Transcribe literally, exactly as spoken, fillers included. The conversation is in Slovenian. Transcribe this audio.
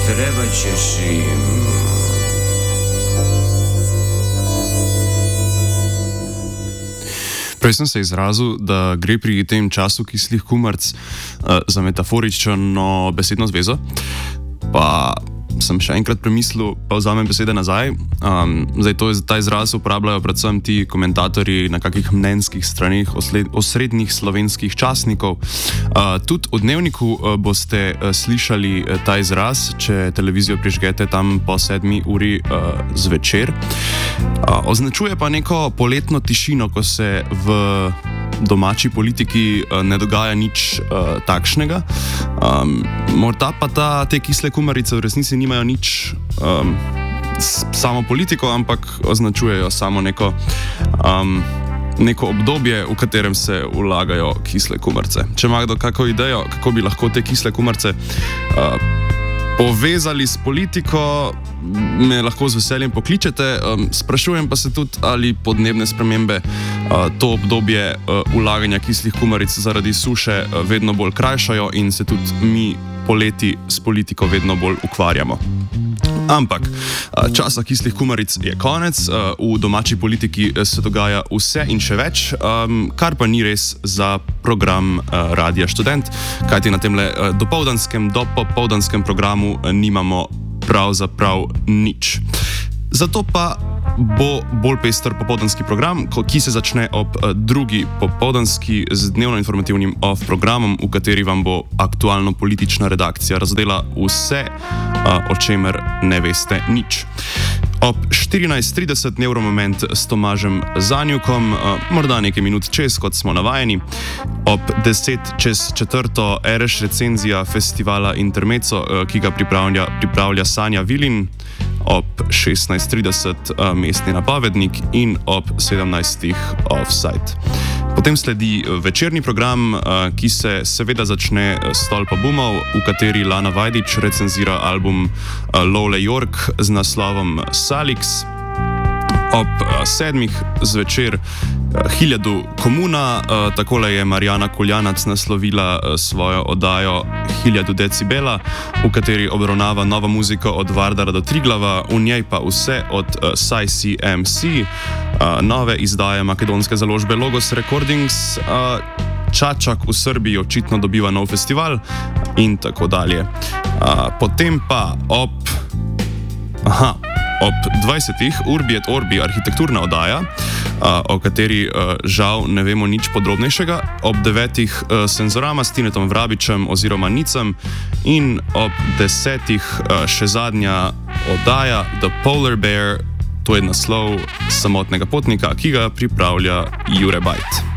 treba češim. Prej sem se izrazil, da gre pri tem času kislih kumaric uh, za metaforično besedno zvezo, pa sem še enkrat premislil, pa vzamem besede nazaj. Um, zdaj to, ta izraz uporabljajo predvsem ti komentatorji na kakih mnenjskih straneh osled, osrednjih slovenskih časnikov. Uh, tudi v Dnevniku uh, boste uh, slišali uh, ta izraz, če televizijo prižgete tam po sedmi uri uh, zvečer. Uh, označuje pa neko poletno tišino, ko se v domači politiki uh, ne dogaja nič uh, takšnega. Um, morda pa ta, te kisle kumarice v resnici nimajo nič um, s samo politiko, ampak označujejo samo neko, um, neko obdobje, v katerem se vlagajo kisle kumarice. Če ima kdo kakšno idejo, kako bi lahko te kisle kumarice uh, povezali s politiko, me lahko z veseljem pokličete. Um, sprašujem pa se tudi, ali podnebne spremembe uh, to obdobje uh, vlaganja kislih kumaric zaradi suše uh, vedno bolj krajšajo in se tudi mi poleti s politiko vedno bolj ukvarjamo. Ampak časa kislih kumaric je konec, v domači politiki se dogaja vse in še več, kar pa ni res za program Radia Študent, kajti na temle dopoldanskem, dopoldanskem programu nimamo pravzaprav nič. Zato pa bo bolj pester popoldanski program, ki se začne ob drugi popoldanski z dnevno-informativnim off programom, v kateri vam bo aktualno politična redakcija razdela vse, o čemer ne veste nič. Ob štirinajst trideset Neuromoment s Tomažem Zanjukom, morda nekaj minut čez, kot smo navajeni. Ob deset čez četrto Ereš recenzija festivala Intermezzo, ki ga pripravlja, pripravlja Sanja Vilin. Ob šestnajst trideset uh, mestni napovednik in ob sedemnajstih Offside. Potem sledi večerni program, uh, ki se seveda začne s Stolpa bumov, v kateri Lana Vajdič recenzira album uh, Lole York z naslovom Salix. Ob uh, sedmih zvečer uh, Hiljadu komuna, uh, takole je Marjana Kuljanac naslovila uh, svojo oddajo Hiljadu decibela, v kateri obravnava novo muziko od Vardara do Triglava, v njej pa vse od uh, Sajsi em si, uh, nove izdaje makedonske založbe Logos Recordings, uh, Čačak v Srbiji očitno dobiva nov festival in tako dalje. Uh, potem pa ob... Aha... Ob dvajsetih Urbi et Orbi arhitekturna oddaja, o kateri žal ne vemo nič podrobnejšega, ob devetih Senzorama s Tinetom Vrabičem oziroma Nicem in ob desetih še zadnja oddaja The Polar Bear, to je naslov Samotnega potnika, ki ga pripravlja Jure Bajt.